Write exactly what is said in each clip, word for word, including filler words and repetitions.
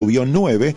subió nueve.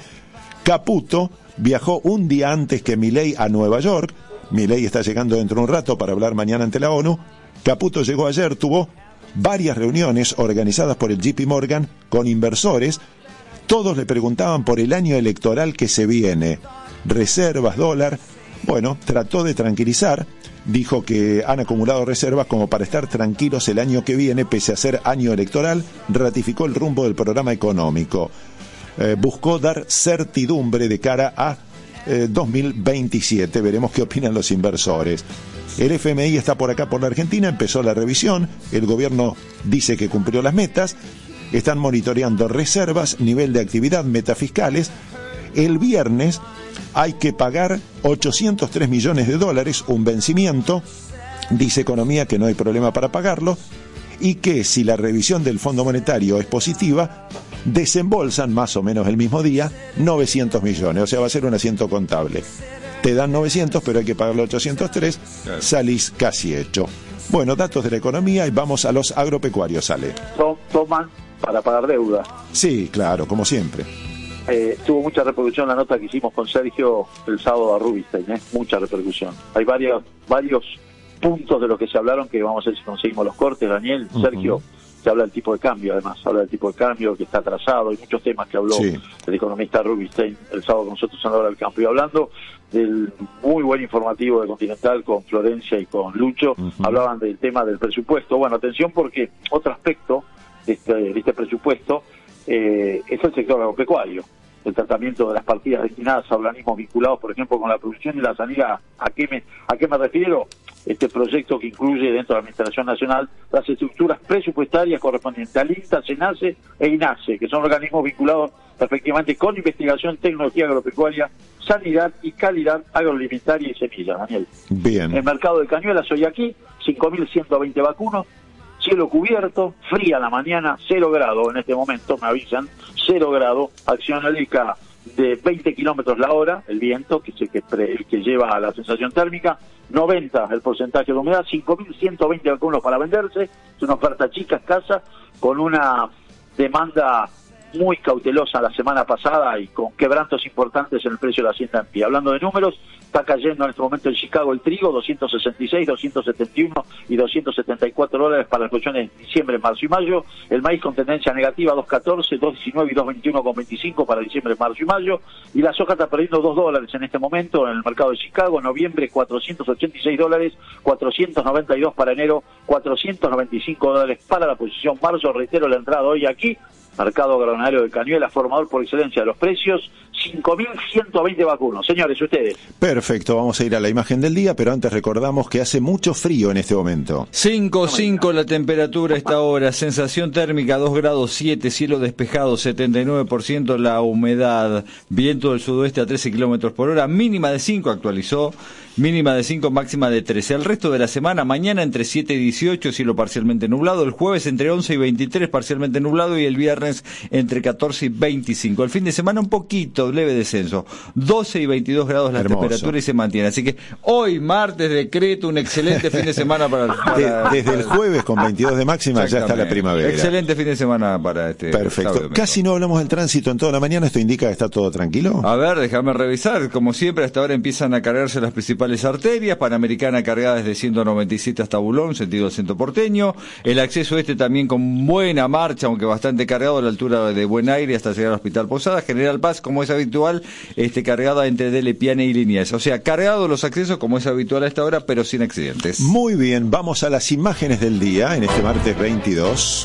Caputo viajó un día antes que Milei a Nueva York. Milei está llegando dentro de un rato para hablar mañana ante la ONU. Caputo llegó ayer, tuvo varias reuniones organizadas por el J P Morgan con inversores. Todos le preguntaban por el año electoral que se viene, reservas, dólar. Bueno, trató de tranquilizar, dijo que han acumulado reservas como para estar tranquilos el año que viene, pese a ser año electoral. Ratificó el rumbo del programa económico. Eh, buscó dar certidumbre de cara a eh, dos mil veintisiete. Veremos qué opinan los inversores. El F M I está por acá, por la Argentina, empezó la revisión. El gobierno dice que cumplió las metas. Están monitoreando reservas, nivel de actividad, metas fiscales. El viernes hay que pagar ochocientos tres millones de dólares, un vencimiento. Dice Economía que no hay problema para pagarlo y que si la revisión del Fondo Monetario es positiva, desembolsan más o menos el mismo día novecientos millones, o sea, va a ser un asiento contable. Te dan novecientos, pero hay que pagarle ochocientos tres, salís casi hecho. Bueno, datos de la economía y vamos a los agropecuarios, sale. Toman para pagar deuda. Sí, claro, como siempre. Eh, tuvo mucha repercusión la nota que hicimos con Sergio el sábado a Rubinstein, ¿eh? Mucha repercusión. Hay varios, varios puntos de los que se hablaron que vamos a ver si conseguimos los cortes, Daniel, uh-huh. Sergio. Se habla del tipo de cambio, además, habla del tipo de cambio que está atrasado, hay muchos temas que habló sí. el economista Rubinstein el sábado con nosotros en la hora del campo. Y hablando del muy buen informativo de Continental con Florencia y con Lucho, uh-huh. hablaban del tema del presupuesto. Bueno, atención porque otro aspecto de este, de este presupuesto eh, es el sector agropecuario, el tratamiento de las partidas destinadas a organismos vinculados, por ejemplo, con la producción y la sanidad. ¿A qué me, a qué me refiero? Este proyecto que incluye dentro de la Administración Nacional las estructuras presupuestarias correspondientes al INTA, SENACE e INACE, que son organismos vinculados efectivamente con investigación, tecnología agropecuaria, sanidad y calidad agroalimentaria y semillas, Daniel. Bien. El mercado de cañuelas hoy aquí, cinco mil ciento veinte vacunos, cielo cubierto, fría la mañana, cero grado en este momento, me avisan, cero grado, acción eólica de veinte kilómetros la hora, el viento que, se, que, pre, que lleva a la sensación térmica, noventa el porcentaje de humedad, cinco mil ciento veinte vacunos para venderse, es una oferta chica, escasa, con una demanda muy cautelosa la semana pasada y con quebrantos importantes en el precio de la hacienda en pie. Hablando de números, está cayendo en este momento en Chicago el trigo, doscientos sesenta y seis, doscientos setenta y uno y doscientos setenta y cuatro dólares para las producciones de diciembre, marzo y mayo. El maíz con tendencia negativa, doscientos catorce, doscientos diecinueve y doscientos veintiuno con veinticinco para diciembre, marzo y mayo. Y la soja está perdiendo dos dólares en este momento en el mercado de Chicago. En noviembre, cuatrocientos ochenta y seis dólares, cuatrocientos noventa y dos para enero, cuatrocientos noventa y cinco dólares para la posición marzo. Reitero la entrada hoy aquí. Mercado agroalimentario de Cañuelas, formador por excelencia de los precios, cinco mil ciento veinte vacunos. Señores, ustedes. Perfecto, vamos a ir a la imagen del día, pero antes recordamos que hace mucho frío en este momento. cinco cinco la temperatura a esta hora, sensación térmica dos grados siete, cielo despejado, setenta y nueve por ciento la humedad, viento del sudoeste a trece kilómetros por hora, mínima de cinco actualizó, mínima de cinco, máxima de trece. El resto de la semana, mañana entre siete y dieciocho, cielo parcialmente nublado, el jueves entre once y veintitrés, parcialmente nublado, y el viernes entre catorce y veinticinco. El fin de semana un poquito, leve descenso, doce y veintidós grados la Hermoso. Temperatura y se mantiene. Así que hoy, martes, decreto un excelente fin de semana para... para de, desde el jueves con veintidós de máxima ya está la primavera. Excelente fin de semana para este... Perfecto. Casi no hablamos del tránsito en toda la mañana, ¿esto indica que está todo tranquilo? A ver, déjame revisar. Como siempre, hasta ahora empiezan a cargarse las principales arterias. Panamericana cargada desde ciento noventa y siete hasta Bulón, sentido centro porteño. El acceso este también con buena marcha, aunque bastante cargado a la altura de Buen Aire hasta llegar al Hospital Posada. General Paz, como es habitual, este, cargada entre Dele Piane y Liniers. O sea, cargado los accesos como es habitual a esta hora, pero sin accidentes. Muy bien, vamos a las imágenes del día en este martes veintidós.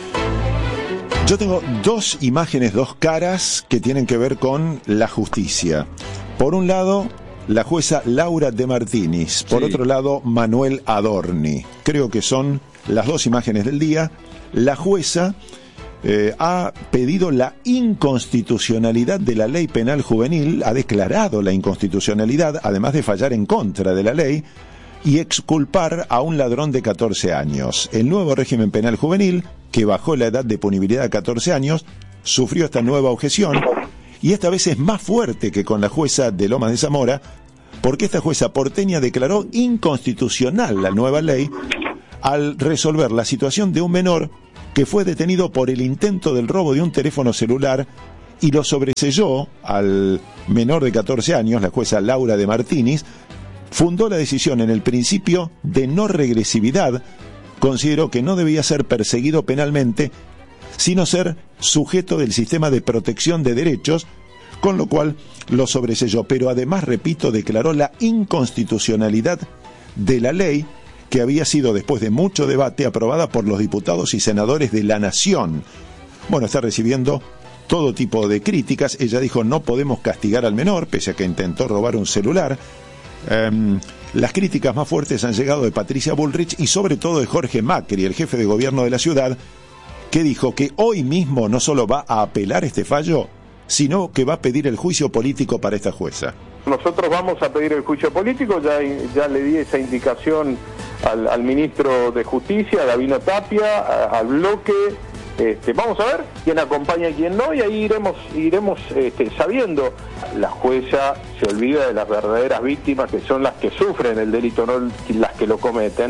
Yo tengo dos imágenes, dos caras que tienen que ver con la justicia. Por un lado, la jueza Laura De Martinis. Por sí. otro lado, Manuel Adorni. Creo que son las dos imágenes del día. La jueza eh, ha pedido la inconstitucionalidad de la ley penal juvenil, ha declarado la inconstitucionalidad, además de fallar en contra de la ley, y exculpar a un ladrón de catorce años. El nuevo régimen penal juvenil, que bajó la edad de punibilidad a catorce años, sufrió esta nueva objeción, y esta vez es más fuerte que con la jueza de Lomas de Zamora, porque esta jueza porteña declaró inconstitucional la nueva ley al resolver la situación de un menor que fue detenido por el intento del robo de un teléfono celular y lo sobreselló al menor de catorce años, la jueza Laura de Martínez. Fundó la decisión en el principio de no regresividad. Consideró que no debía ser perseguido penalmente, sino ser sujeto del sistema de protección de derechos, con lo cual lo sobreselló. Pero además, repito, declaró la inconstitucionalidad de la ley que había sido, después de mucho debate, aprobada por los diputados y senadores de la Nación. Bueno, está recibiendo todo tipo de críticas. Ella dijo: no podemos castigar al menor, pese a que intentó robar un celular. Um, las críticas más fuertes han llegado de Patricia Bullrich y sobre todo de Jorge Macri, el jefe de gobierno de la ciudad, que dijo que hoy mismo no solo va a apelar este fallo, sino que va a pedir el juicio político para esta jueza. Nosotros vamos a pedir el juicio político, ya, ya le di esa indicación al, al ministro de Justicia, Gabino Tapia, a, al bloque. Este, vamos a ver quién acompaña y quién no, y ahí iremos iremos este, sabiendo. La jueza se olvida de las verdaderas víctimas, que son las que sufren el delito, no las que lo cometen.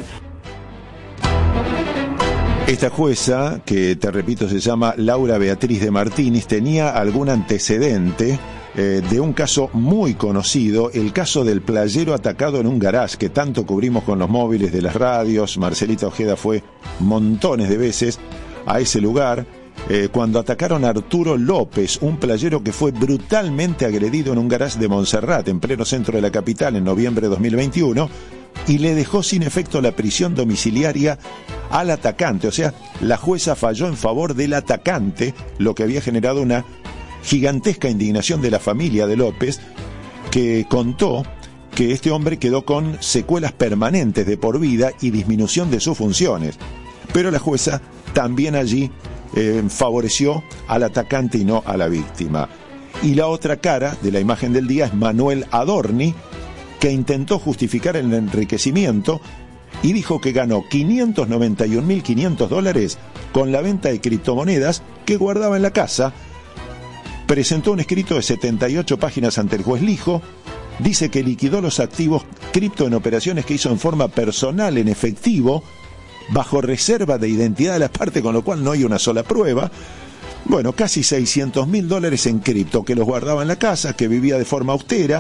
Esta jueza, que te repito se llama Laura Beatriz de Martínez, tenía algún antecedente eh, de un caso muy conocido, el caso del playero atacado en un garage, que tanto cubrimos con los móviles de las radios. Marcelita Ojeda fue montones de veces a ese lugar, eh, cuando atacaron a Arturo López, un playero que fue brutalmente agredido en un garage de Montserrat, en pleno centro de la capital, en noviembre de dos mil veintiuno, y le dejó sin efecto la prisión domiciliaria al atacante. O sea, la jueza falló en favor del atacante, lo que había generado una gigantesca indignación de la familia de López, que contó que este hombre quedó con secuelas permanentes de por vida y disminución de sus funciones. Pero la jueza también allí eh, favoreció al atacante y no a la víctima. Y la otra cara de la imagen del día es Manuel Adorni, que intentó justificar el enriquecimiento y dijo que ganó quinientos noventa y un mil quinientos dólares con la venta de criptomonedas que guardaba en la casa. Presentó un escrito de setenta y ocho páginas ante el juez Lijo. Dice que liquidó los activos cripto en operaciones que hizo en forma personal, en efectivo, bajo reserva de identidad de la parte, con lo cual no hay una sola prueba. Bueno, casi seiscientos mil dólares en cripto, que los guardaba en la casa, que vivía de forma austera,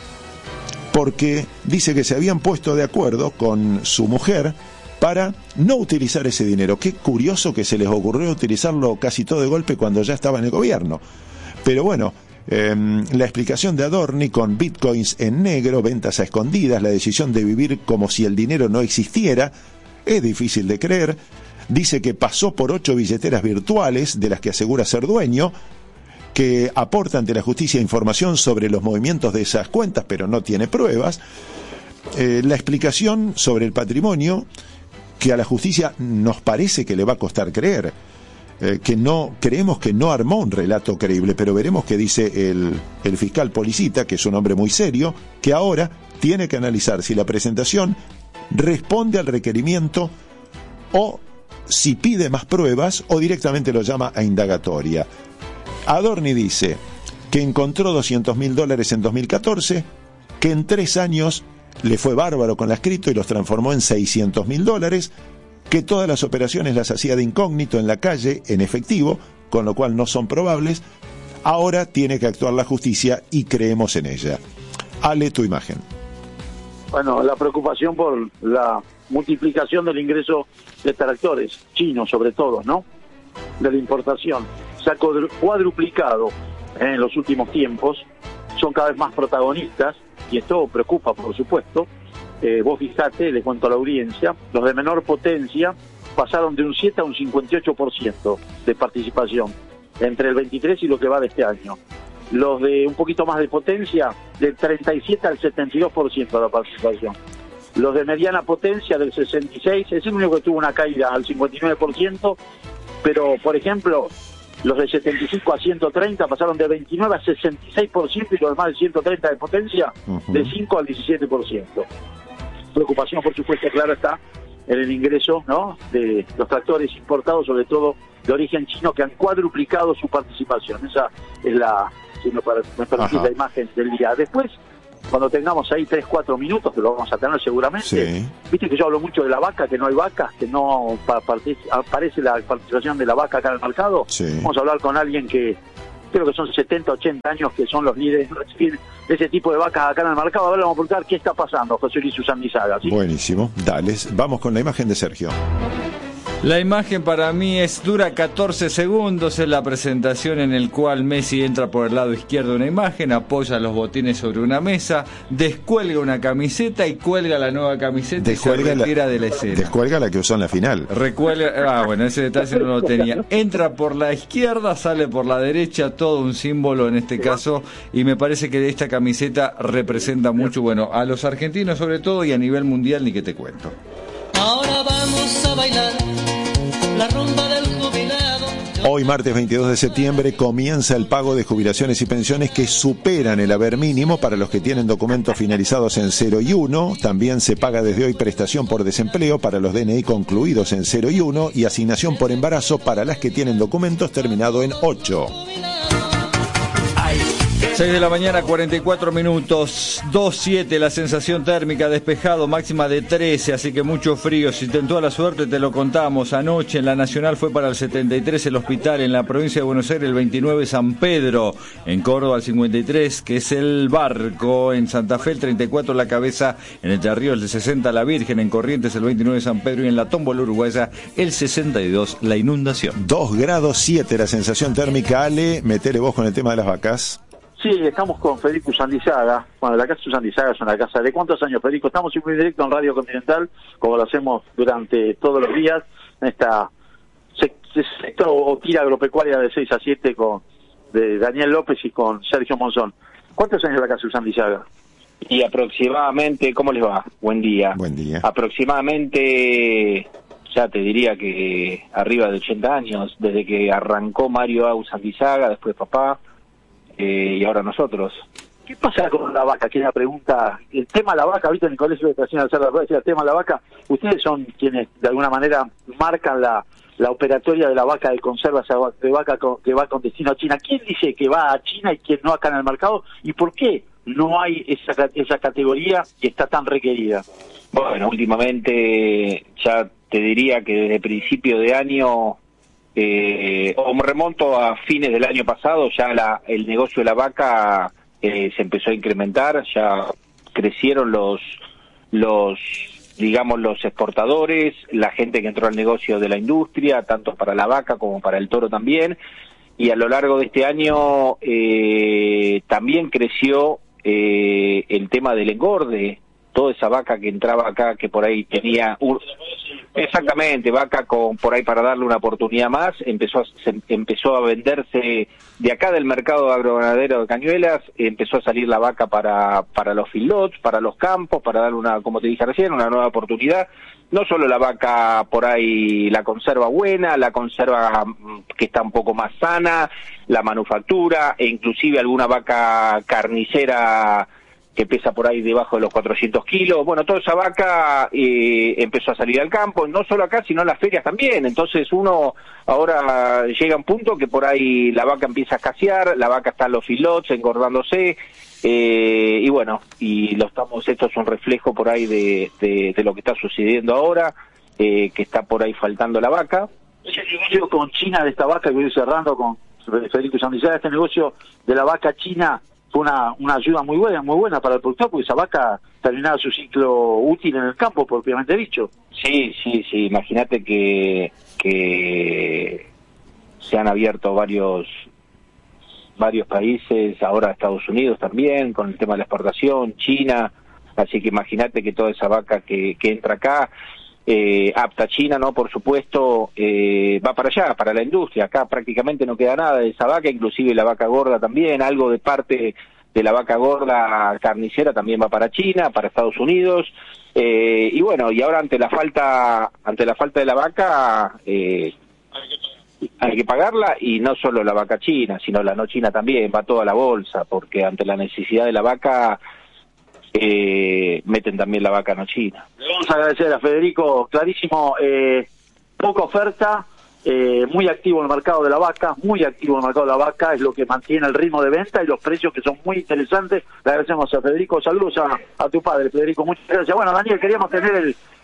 porque dice que se habían puesto de acuerdo con su mujer para no utilizar ese dinero. Qué curioso que se les ocurrió utilizarlo casi todo de golpe cuando ya estaba en el gobierno. Pero bueno, eh, la explicación de Adorni, con bitcoins en negro, ventas a escondidas, la decisión de vivir como si el dinero no existiera, es difícil de creer. Dice que pasó por ocho billeteras virtuales de las que asegura ser dueño, que aporta ante la justicia información sobre los movimientos de esas cuentas, pero no tiene pruebas. Eh, la explicación sobre el patrimonio, que a la justicia nos parece que le va a costar creer, eh, que no creemos que no armó un relato creíble, pero veremos qué dice el, el fiscal Policita, que es un hombre muy serio, que ahora tiene que analizar si la presentación responde al requerimiento o si pide más pruebas o directamente lo llama a indagatoria. Adorni dice que encontró doscientos mil dólares en dos mil catorce, que en tres años le fue bárbaro con las cripto y los transformó en seiscientos mil dólares, que todas las operaciones las hacía de incógnito en la calle, en efectivo, con lo cual no son probables. Ahora tiene que actuar la justicia y creemos en ella. Ale, tu imagen. Bueno, la preocupación por la multiplicación del ingreso de tractores, chinos sobre todo, ¿no? De la importación. Se ha cuadruplicado en los últimos tiempos, son cada vez más protagonistas, y esto preocupa, por supuesto. Eh, vos fijate, le cuento a la audiencia, los de menor potencia pasaron de un siete a un cincuenta y ocho por ciento de participación entre el veintitrés y lo que va de este año. Los de un poquito más de potencia, del treinta y siete al setenta y dos por ciento de la participación. Los de mediana potencia, del sesenta y seis, es el único que tuvo una caída al cincuenta y nueve por ciento, pero, por ejemplo, los de setenta y cinco a ciento treinta pasaron de veintinueve a sesenta y seis por ciento, y los demás de ciento treinta de potencia, uh-huh, de cinco al diecisiete por ciento. Preocupación, por supuesto, claro está, en el ingreso, ¿no?, de los tractores importados, sobre todo de origen chino, que han cuadruplicado su participación. Esa es la, si me permitís, la imagen del día. Después, cuando tengamos ahí tres, cuatro minutos, que lo vamos a tener seguramente, sí. Viste que yo hablo mucho de la vaca, que no hay vacas, que no aparece la participación de la vaca acá en el mercado. Sí. Vamos a hablar con alguien que creo que son setenta, ochenta años que son los líderes de ese tipo de vacas acá en el mercado. Ahora vamos a preguntar qué está pasando, José Luis Usandizaga, ¿sí? Buenísimo, dale, vamos con la imagen de Sergio. La imagen para mí es dura catorce segundos, es la presentación en el cual Messi entra por el lado izquierdo de una imagen, apoya los botines sobre una mesa, descuelga una camiseta y cuelga la nueva camiseta descuelga y se retira la, de la escena. Descuelga la que usó en la final. Recuelga, ah, bueno, ese detalle no lo tenía. Entra por la izquierda, sale por la derecha, todo un símbolo en este caso, y me parece que esta camiseta representa mucho, bueno, a los argentinos sobre todo y a nivel mundial ni que te cuento. Ahora vamos a bailar la rumba del jubilado. Hoy, martes veintidós de septiembre, comienza el pago de jubilaciones y pensiones que superan el haber mínimo para los que tienen documentos finalizados en cero y uno. También se paga desde hoy prestación por desempleo para los D N I concluidos en cero y uno y asignación por embarazo para las que tienen documentos terminados en ocho. seis de la mañana, cuarenta y cuatro minutos, dos siete la sensación térmica, despejado, máxima de trece, así que mucho frío. Si tentó la suerte, te lo contamos. Anoche en la Nacional fue para el setenta y tres el Hospital, en la provincia de Buenos Aires el veintinueve San Pedro, en Córdoba el cincuenta y tres, que es el Barco, en Santa Fe el treinta y cuatro La Cabeza, en Entre Ríos el sesenta La Virgen, en Corrientes el veintinueve San Pedro y en la Tómbola Uruguaya el sesenta y dos La Inundación. dos grados siete la sensación térmica. Ale, metele vos con el tema de las vacas. Sí, estamos con Federico Usandizaga. Bueno, la casa Usandizaga es una casa de ¿cuántos años, Federico? Estamos en muy directo en Radio Continental, como lo hacemos durante todos los días, en esta sector o tira agropecuaria de seis a siete con de Daniel López y con Sergio Monzón. ¿Cuántos años la casa Usandizaga? Y aproximadamente, ¿cómo les va? Buen día. Buen día. Aproximadamente, ya te diría que arriba de ochenta años, desde que arrancó Mario A. Usandizaga, después papá, Eh, y ahora nosotros. ¿Qué pasa con la vaca? Que es la pregunta. El tema de la vaca, ahorita en el Colegio de Estación de la decía el tema de la vaca. Ustedes son quienes de alguna manera marcan la, la operatoria de la vaca de conserva, esa de vaca con, que va con destino a China. ¿Quién dice que va a China y quién no acá en el mercado? ¿Y por qué no hay esa, esa categoría que está tan requerida? Bueno, últimamente ya te diría que desde principio de año, Eh, o me remonto a fines del año pasado, ya la, el negocio de la vaca eh, se empezó a incrementar, ya crecieron los, los, digamos, los exportadores, la gente que entró al negocio de la industria, tanto para la vaca como para el toro también, y a lo largo de este año eh, también creció eh, el tema del engorde. Toda esa vaca que entraba acá, que por ahí tenía un... exactamente, vaca con por ahí para darle una oportunidad más, empezó a, se, empezó a venderse de acá del mercado agroganadero de Cañuelas, empezó a salir la vaca para para los feedlots, para los campos, para darle una, como te dije recién, una nueva oportunidad. No solo la vaca por ahí, la conserva buena, la conserva que está un poco más sana, la manufactura, e inclusive alguna vaca carnicera que pesa por ahí debajo de los cuatrocientos kilos. Bueno, toda esa vaca eh, empezó a salir al campo, no solo acá, sino en las ferias también. Entonces uno ahora llega a un punto que por ahí la vaca empieza a escasear, la vaca está en los feedlots, engordándose, eh, y bueno, y lo estamos, esto es un reflejo por ahí de, de, de lo que está sucediendo ahora, eh, que está por ahí faltando la vaca. Ese negocio con China de esta vaca, que voy cerrando con Federico Usandizaga, este negocio de la vaca china fue una, una ayuda muy buena, muy buena para el productor, porque esa vaca terminaba su ciclo útil en el campo, propiamente dicho. Sí, sí, sí, imagínate que, que se han abierto varios varios países, ahora Estados Unidos también, con el tema de la exportación, China, así que imagínate que toda esa vaca que, que entra acá, eh, apta China, ¿no? Por supuesto, eh, va para allá, para la industria. Acá prácticamente no queda nada de esa vaca, inclusive la vaca gorda también, algo de parte de la vaca gorda carnicera también va para China, para Estados Unidos, eh, y bueno, y ahora ante la falta, ante la falta de la vaca, eh, hay que pagarla, y no solo la vaca china, sino la no china también, va toda la bolsa, porque ante la necesidad de la vaca, eh, meten también la vaca no china. Le vamos a agradecer a Federico, clarísimo, eh, poca oferta, eh, muy activo el mercado de la vaca, muy activo el mercado de la vaca, es lo que mantiene el ritmo de venta y los precios que son muy interesantes. Le agradecemos a Federico, saludos a, a tu padre, Federico, muchas gracias. Bueno, Daniel, queríamos tener el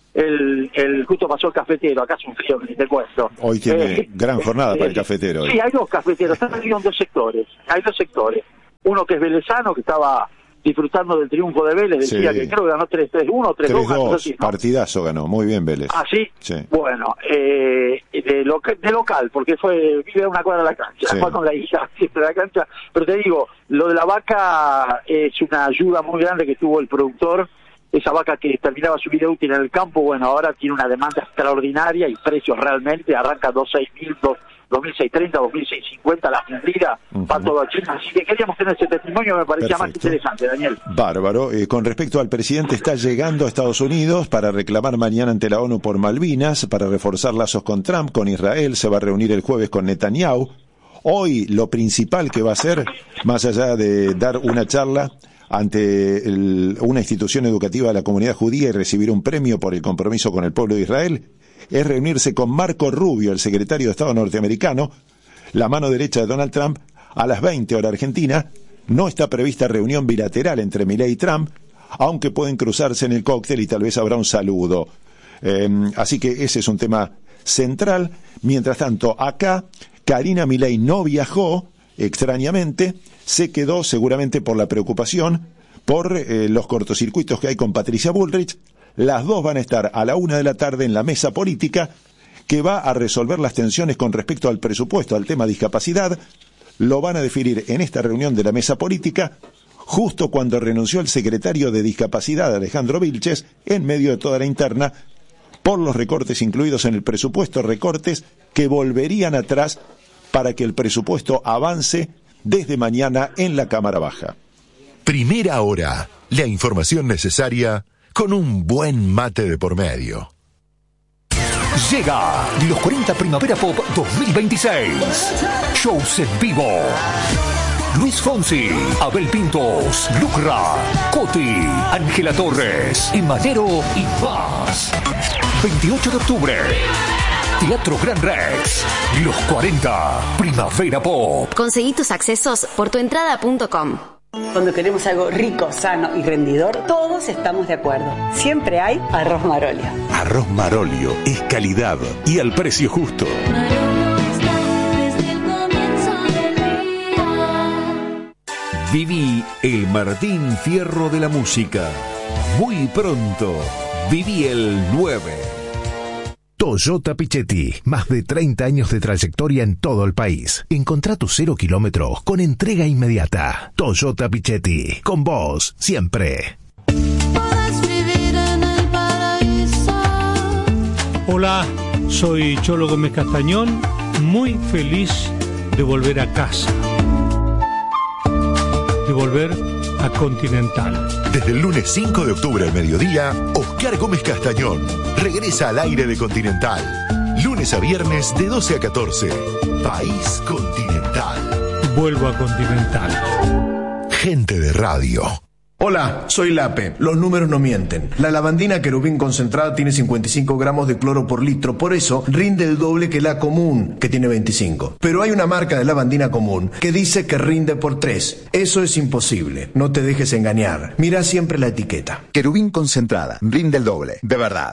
el, el justo pasó el cafetero, acá hace un frío que ni te cuento. Hoy tiene Eh, gran jornada eh, para el cafetero. Sí, hay dos cafeteros, están divididos en dos sectores, hay dos sectores. Uno que es velezano, que estaba disfrutando del triunfo de Vélez, decía Sí. que creo que ganó tres tres uno, tres dos, tres dos, partidazo ganó, muy bien Vélez. Ah, ¿sí? Sí. Bueno, eh, de, loca, de local, porque fue vive a una cuadra de la cancha, Sí. fue con la hija siempre a la cancha, pero te digo, lo de la vaca es una ayuda muy grande que tuvo el productor, esa vaca que terminaba su vida útil en el campo, bueno, ahora tiene una demanda extraordinaria y precios realmente, arranca dos mil seiscientos mil, dos mil seiscientos treinta, dos mil seiscientos cincuenta la fundida, Uh-huh. va todo a China, así que queríamos tener ese testimonio, me parecía más Perfecto. interesante, Daniel. Bárbaro. Eh, con respecto al presidente, está llegando a Estados Unidos para reclamar mañana ante la ONU por Malvinas, para reforzar lazos con Trump, con Israel, se va a reunir el jueves con Netanyahu. Hoy lo principal que va a hacer, más allá de dar una charla ante el, una institución educativa de la comunidad judía y recibir un premio por el compromiso con el pueblo de Israel, es reunirse con Marco Rubio, el secretario de Estado norteamericano, la mano derecha de Donald Trump, a las veinte hora Argentina. No está prevista reunión bilateral entre Milei y Trump, aunque pueden cruzarse en el cóctel y tal vez habrá un saludo. Eh, así que ese es un tema central. Mientras tanto, acá, Karina Milei no viajó, extrañamente, se quedó seguramente por la preocupación por eh, los cortocircuitos que hay con Patricia Bullrich. Las dos van a estar a la una de la tarde en la mesa política que va a resolver las tensiones con respecto al presupuesto, al tema discapacidad. Lo van a definir en esta reunión de la mesa política, justo cuando renunció el secretario de Discapacidad, Alejandro Vilches, en medio de toda la interna, por los recortes incluidos en el presupuesto, recortes que volverían atrás para que el presupuesto avance desde mañana en la Cámara Baja. Primera hora, la información necesaria con un buen mate de por medio. Llega los cuarenta Primavera Pop dos mil veintiséis. Shows en vivo. Luis Fonsi, Abel Pintos, Lucra, Coti, Ángela Torres, Emanero y más. veintiocho de octubre. Teatro Gran Rex. Los cuarenta Primavera Pop. Conseguí tus accesos por tuentrada punto com. Cuando queremos algo rico, sano y rendidor, todos estamos de acuerdo. Siempre hay arroz Marolio. Arroz Marolio es calidad y al precio justo. Viví el Martín Fierro de la música. Muy pronto, viví el nueve. Toyota Pichetti, más de treinta años de trayectoria en todo el país. Encontrá tu cero kilómetros con entrega inmediata. Toyota Pichetti, con vos siempre. Hola, soy Cholo Gómez Castañón, muy feliz de volver a casa, de volver a Continental. Desde el lunes cinco de octubre al mediodía, Oscar Gómez Castañón regresa al aire de Continental. Lunes a viernes de doce a catorce. País Continental. Vuelvo a Continental. Gente de radio. Hola, soy Lape. Los números no mienten. La lavandina Querubín concentrada tiene cincuenta y cinco gramos de cloro por litro, por eso rinde el doble que la común, que tiene veinticinco. Pero hay una marca de lavandina común que dice que rinde por tres. Eso es imposible. No te dejes engañar. Mira siempre la etiqueta. Querubín concentrada. Rinde el doble. De verdad.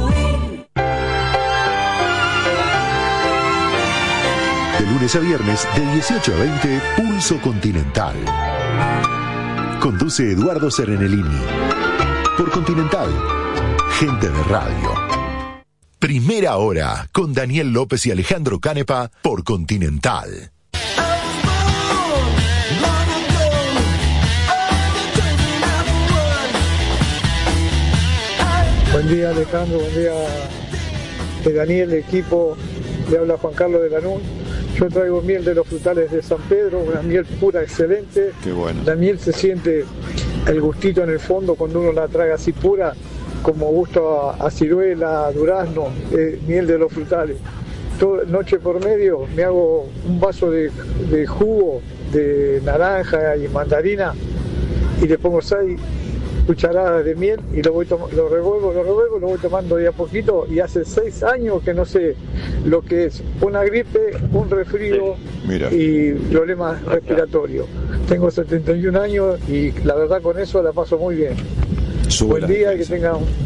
De lunes a viernes, de dieciocho a veinte, Pulso Continental. Conduce Eduardo Serenellini. Por Continental, gente de radio. Primera hora, con Daniel López y Alejandro Canepa, por Continental. Buen día, Alejandro, buen día de Daniel, equipo. Le habla Juan Carlos de Lanús. Yo traigo miel de los frutales de San Pedro, una miel pura excelente. Qué bueno. La miel se siente el gustito en el fondo cuando uno la traga así pura, como gusto a, a ciruela, a durazno, eh, miel de los frutales. Todo, noche por medio me hago un vaso de, de jugo de naranja y mandarina y le pongo seis cucharadas de miel y lo voy tom- lo revuelvo, lo revuelvo, lo voy tomando de a poquito y hace seis años que no sé lo que es una gripe, un resfrío Mira. y problemas respiratorios. Tengo setenta y un años y la verdad con eso la paso muy bien. Sube Buen la día y que defensa. tengan un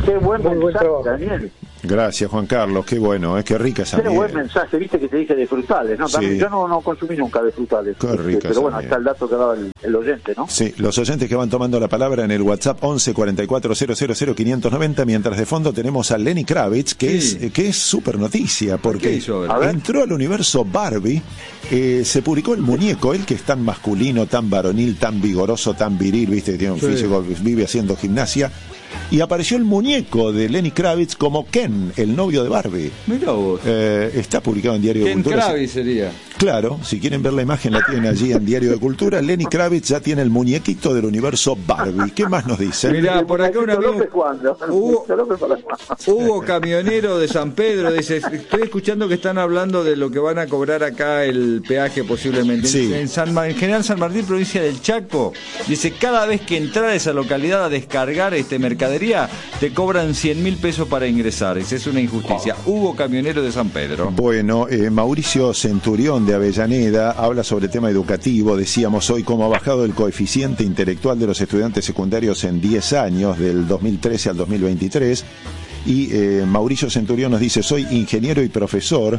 Qué buen Muy buen mensaje, trabajo. Daniel. Gracias, Juan Carlos, qué bueno, es que rica esa Qué miel. buen mensaje, viste que te dije de frutales, ¿no? También, Sí. yo no, no consumí nunca de frutales. Qué Este, rica pero esa bueno, miel. está el dato que daba el, el oyente, ¿no? Sí, los oyentes que van tomando la palabra en el WhatsApp once cuarenta y cuatro cero cero cero quinientos noventa, mientras de fondo tenemos a Lenny Kravitz, que Sí. es que es súper noticia, porque ¿Qué hizo ahora? A ver. entró al universo Barbie, eh, se publicó el muñeco, él que es tan masculino, tan varonil, tan vigoroso, tan viril, viste, que tiene un Sí. físico, vive haciendo gimnasia, y apareció el muñeco de Lenny Kravitz como Ken, el novio de Barbie. Mirá vos. Eh, está publicado en Diario de Ken Cultura. Kravitz sería. Claro, si quieren ver la imagen la tienen allí en Diario de Cultura. Lenny Kravitz ya tiene el muñequito del universo Barbie. ¿Qué más nos dicen? Mirá, por acá un Hugo amigo, López, ¿cuándo? Hugo- Hugo López, ¿para cuándo? Hugo Camionero de San Pedro, dice, estoy escuchando que están hablando de lo que van a cobrar acá el peaje posiblemente. Sí. En, San, Ma- en General San Martín, provincia del Chaco, dice, cada vez que entrar a esa localidad a descargar este mercadería, te cobran cien mil pesos para ingresar. Dice, es una injusticia. Hugo Camionero de San Pedro. Bueno, eh, Mauricio Centurión de Avellaneda habla sobre tema educativo. Decíamos hoy cómo ha bajado el coeficiente intelectual de los estudiantes secundarios en diez años, del dos mil trece al dos mil veintitrés. Y eh, Mauricio Centurión nos dice, soy ingeniero y profesor,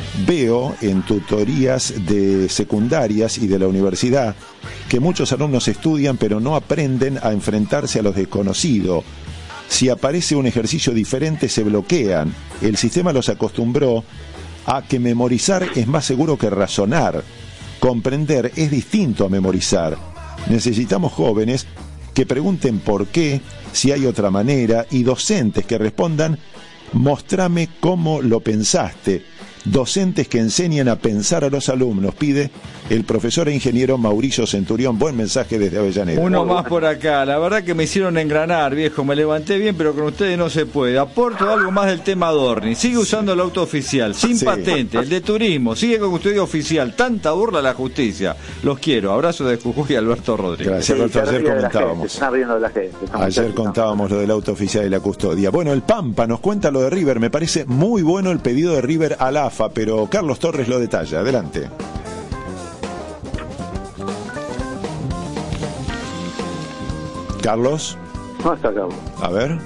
veo en tutorías de secundarias y de la universidad que muchos alumnos estudian pero no aprenden a enfrentarse a lo desconocido. Si aparece un ejercicio diferente se bloquean. El sistema los acostumbró a que memorizar es más seguro que razonar. Comprender es distinto a memorizar. Necesitamos jóvenes que pregunten por qué, si hay otra manera, y docentes que respondan, mostrame cómo lo pensaste. Docentes que enseñen a pensar a los alumnos, pide el profesor e ingeniero Mauricio Centurión. Buen mensaje desde Avellaneda. Uno más por acá. La verdad que me hicieron engranar, viejo. Me levanté bien, pero con ustedes no se puede. Aporto algo más del tema Dorni. Sigue usando el auto oficial, sin Sí. patente, el de turismo. Sigue con custodia oficial. Tanta burla a la justicia. Los quiero. Abrazo de Jujuy, Alberto Rodríguez. Gracias, Sí, Alberto. se Ayer ríe de la gente, comentábamos. se está riendo de la gente. Estamos Ayer terminando. contábamos lo del auto oficial y la custodia. Bueno, el Pampa nos cuenta lo de River. Me parece muy bueno el pedido de River al A F A, pero Carlos Torres lo detalla. Adelante. Carlos, No está acá. a ver.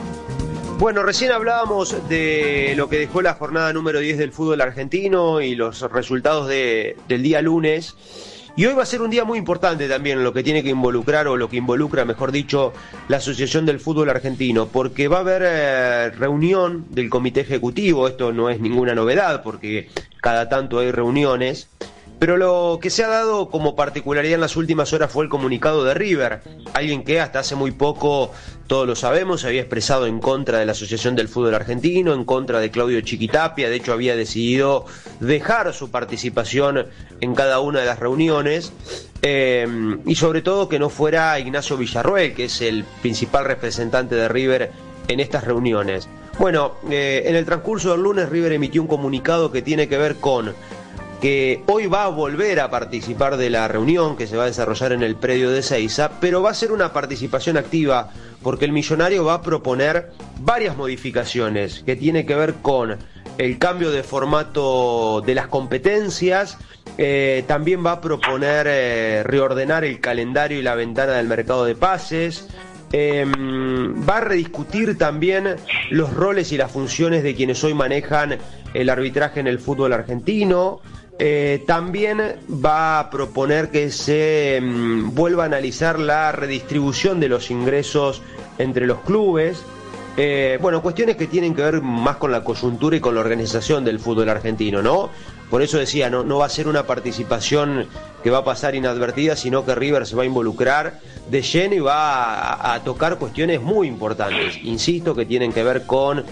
Bueno, recién hablábamos de lo que dejó la jornada número diez del fútbol argentino y los resultados de, del día lunes. Y hoy va a ser un día muy importante también en lo que tiene que involucrar, o lo que involucra, mejor dicho, la Asociación del Fútbol Argentino, porque va a haber eh, reunión del Comité Ejecutivo. Esto no es ninguna novedad, porque cada tanto hay reuniones. Pero lo que se ha dado como particularidad en las últimas horas fue el comunicado de River, alguien que hasta hace muy poco, todos lo sabemos, se había expresado en contra de la Asociación del Fútbol Argentino, en contra de Claudio Chiquitapia. De hecho había decidido dejar su participación en cada una de las reuniones, eh, y sobre todo que no fuera Ignacio Villarroel, que es el principal representante de River en estas reuniones. Bueno, eh, en el transcurso del lunes River emitió un comunicado que tiene que ver con que hoy va a volver a participar de la reunión que se va a desarrollar en el predio de Ezeiza, pero va a ser una participación activa, porque el Millonario va a proponer varias modificaciones que tiene que ver con el cambio de formato de las competencias. Eh, también va a proponer eh, reordenar el calendario y la ventana del mercado de pases. Eh, va a rediscutir también los roles y las funciones de quienes hoy manejan el arbitraje en el fútbol argentino. Eh, también va a proponer que se mm, vuelva a analizar la redistribución de los ingresos entre los clubes. Eh, bueno, cuestiones que tienen que ver más con la coyuntura y con la organización del fútbol argentino, ¿no? Por eso decía, no, no va a ser una participación que va a pasar inadvertida, sino que River se va a involucrar de lleno y va a, a tocar cuestiones muy importantes, insisto, que tienen que ver con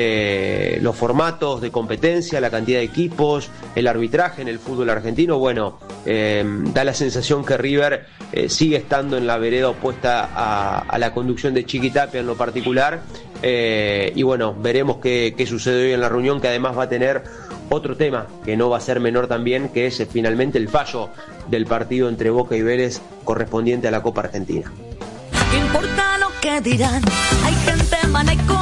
eh, los formatos de competencia, la cantidad de equipos, el arbitraje en el fútbol argentino. Bueno, eh, da la sensación que River eh, sigue estando en la vereda opuesta a, a la conducción de Chiquitapia en lo particular, eh, y bueno, veremos qué, qué sucede hoy en la reunión, que además va a tener otro tema que no va a ser menor también, que es eh, finalmente el fallo del partido entre Boca y Vélez correspondiente a la Copa Argentina. ¿Qué importa lo que dirán? Hay gente mala y comenta.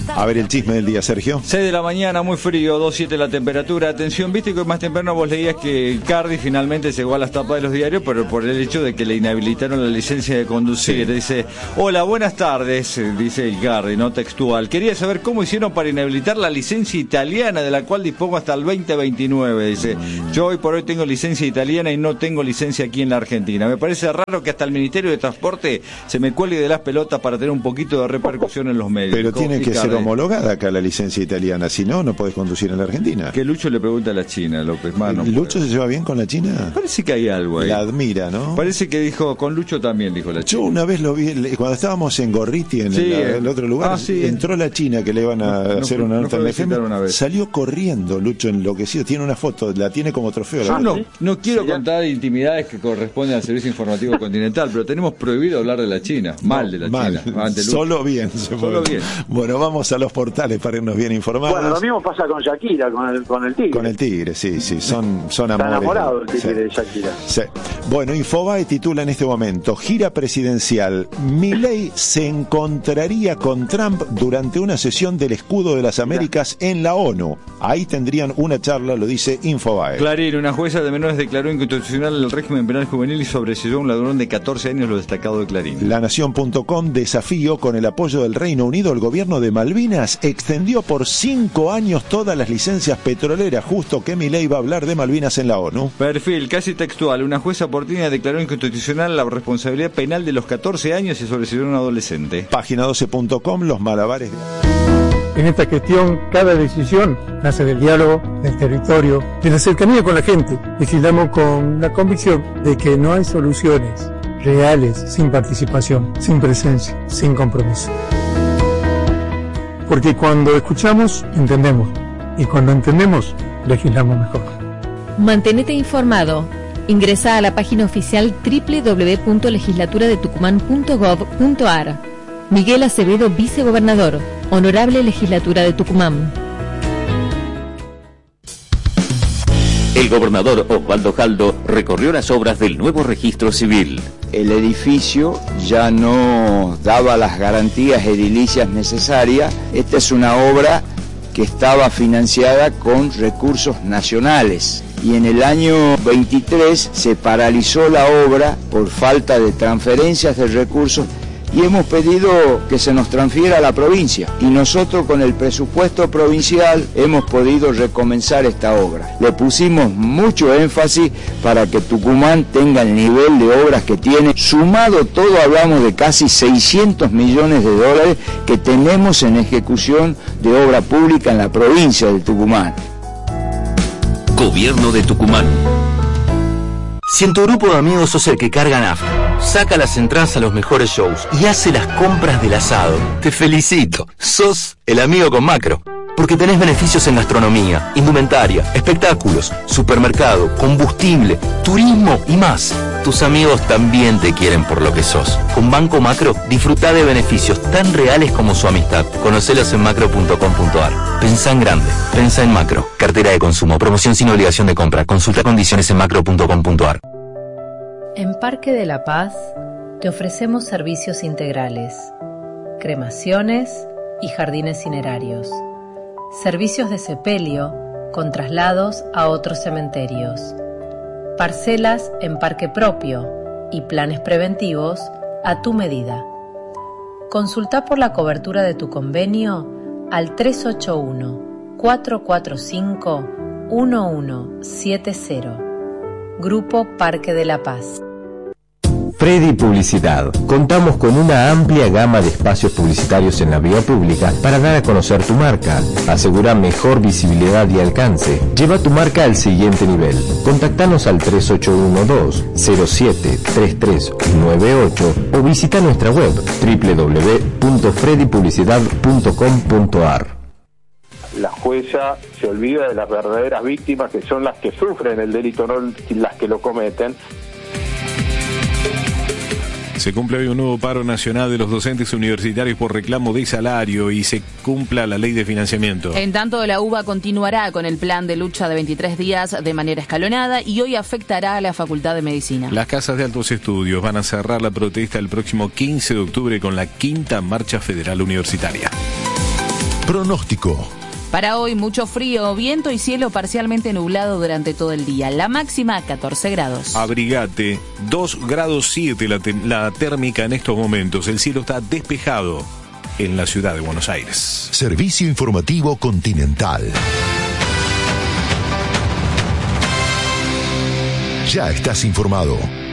A ver el chisme del día, Sergio. seis de la mañana, muy frío, dos siete la temperatura. Atención, viste que más temprano vos leías que Cardi finalmente llegó a las tapas de los diarios, pero por el hecho de que le inhabilitaron la licencia de conducir. Sí. Dice, hola, buenas tardes, dice el Cardi, no textual. Quería saber cómo hicieron para inhabilitar la licencia italiana, de la cual dispongo hasta el veinte veintinueve. Dice, yo hoy por hoy tengo licencia italiana y no tengo licencia aquí en la Argentina. Me parece raro que hasta el Ministerio de Transporte se me cuelgue de las pelotas para tener un poquito de repercusión en los medios. Pero tiene que ser homologada acá la licencia italiana, si no, no podés conducir en la Argentina. Que Lucho le pregunta a la China, López Mano. ¿Lucho se lleva bien con la China? Parece que hay algo ahí. La admira, ¿no? Parece que dijo, con Lucho también dijo la China. Yo una vez lo vi, cuando estábamos en Gorriti, en sí, el, el otro lugar, ah, sí. entró la China que le iban a no, hacer no, una nota no en la F M, una vez. Salió corriendo Lucho enloquecido, tiene una foto, la tiene como trofeo. Yo no, no quiero ¿Sí? contar intimidades que corresponden al Servicio Informativo Continental, pero tenemos prohibido hablar de la China, mal de la mal. China. Solo bien. Solo bien. Bueno, vamos a los portales para irnos bien informados. Bueno, lo mismo pasa con Shakira, con el, con el Tigre. Con el Tigre, sí, sí, son, son amores. Está enamorado el Tigre sí. de Shakira. Sí. Bueno, Infobae titula en este momento, gira presidencial, Milei se encontraría con Trump durante una sesión del Escudo de las Américas en la ONU. Ahí tendrían una charla, lo dice Infobae. Clarín, una jueza de menores declaró inconstitucional el régimen penal juvenil y sobreseyó a un ladrón de catorce años, lo destacado de Clarín. La Nación punto com, desafío, con el apoyo del Reino Unido, el gobierno de Malvinas extendió por cinco años todas las licencias petroleras, justo que Milei va a hablar de Malvinas en la ONU. Perfil, casi textual, una jueza porteña declaró inconstitucional la responsabilidad penal de los catorce años y sobreseyó a un adolescente. Página doce punto com, los malabares. En esta gestión, cada decisión nace del diálogo, del territorio, de la cercanía con la gente. Legislamos con la convicción de que no hay soluciones reales sin participación, sin presencia, sin compromiso. Porque cuando escuchamos, entendemos. Y cuando entendemos, legislamos mejor. Mantenete informado. Ingresa a la página oficial doble u doble u doble u punto legislatura de tucumán punto gov punto ar. Miguel Acevedo, vicegobernador. Honorable Legislatura de Tucumán. El gobernador Osvaldo Jaldo recorrió las obras del nuevo registro civil. El edificio ya no daba las garantías edilicias necesarias. Esta es una obra que estaba financiada con recursos nacionales. Y en el año veintitrés se paralizó la obra por falta de transferencias de recursos y hemos pedido que se nos transfiera a la provincia. Y nosotros con el presupuesto provincial hemos podido recomenzar esta obra. Le pusimos mucho énfasis para que Tucumán tenga el nivel de obras que tiene. Sumado todo hablamos de casi seiscientos millones de dólares que tenemos en ejecución de obra pública en la provincia de Tucumán. Gobierno de Tucumán. Si en tu grupo de amigos sos el que carga nafta, saca las entradas a los mejores shows y hace las compras del asado, te felicito. Sos el amigo con Macro. Porque tenés beneficios en gastronomía, indumentaria, espectáculos, supermercado, combustible, turismo y más. Tus amigos también te quieren por lo que sos. Con Banco Macro, disfrutá de beneficios tan reales como su amistad. Conocelos en macro punto com punto ar. Pensá en grande. Pensá en Macro. Cartera de consumo. Promoción sin obligación de compra. Consulta condiciones en macro punto com punto ar. En Parque de la Paz te ofrecemos servicios integrales, cremaciones y jardines cinerarios. Servicios de sepelio con traslados a otros cementerios. Parcelas en parque propio y planes preventivos a tu medida. Consulta por la cobertura de tu convenio al tres ocho uno, cuatro cuatro cinco, uno uno siete cero. Grupo Parque de la Paz. Freddy Publicidad. Contamos con una amplia gama de espacios publicitarios en la vía pública para dar a conocer tu marca. Asegura mejor visibilidad y alcance. Lleva tu marca al siguiente nivel. Contactanos al tres ocho uno dos, cero siete, tres tres nueve ocho o visita nuestra web doble u doble u doble u punto freddy publicidad punto com punto ar. La jueza se olvida de las verdaderas víctimas, que son las que sufren el delito, no las que lo cometen. Se cumple hoy un nuevo paro nacional de los docentes universitarios por reclamo de salario y se cumpla la ley de financiamiento. En tanto, la UBA continuará con el plan de lucha de veintitrés días de manera escalonada y hoy afectará a la Facultad de Medicina. Las casas de altos estudios van a cerrar la protesta el próximo quince de octubre con la quinta marcha federal universitaria. Pronóstico. Para hoy, mucho frío, viento y cielo parcialmente nublado durante todo el día. La máxima, catorce grados. Abrigate, dos grados siete la, te- la térmica en estos momentos. El cielo está despejado en la ciudad de Buenos Aires. Servicio Informativo Continental. Ya estás informado.